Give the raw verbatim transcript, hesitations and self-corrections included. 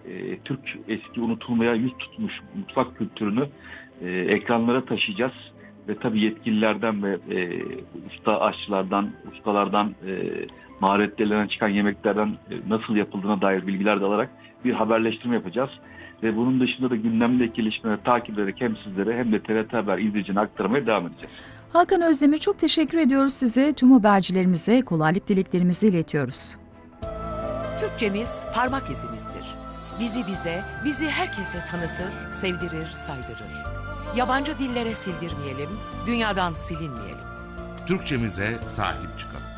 e, Türk eski unutulmaya yüz tutmuş mutfak kültürünü e, ekranlara taşıyacağız. Ve tabii yetkililerden ve e, usta aşçılardan, ustalardan, e, maharetlerinden çıkan yemeklerden e, nasıl yapıldığına dair bilgiler de alarak bir haberleştirme yapacağız. Ve bunun dışında da gündemdeki gelişmeleri takip ederek hem sizlere hem de T R T Haber izleyicine aktarmaya devam edeceğiz. Hakan Özdemir, çok teşekkür ediyoruz size. Tüm habercilerimize kolaylık dileklerimizi iletiyoruz. Türkçemiz parmak izimizdir. Bizi bize, bizi herkese tanıtır, sevdirir, saydırır. Yabancı dillere sildirmeyelim, dünyadan silinmeyelim. Türkçemize sahip çıkalım.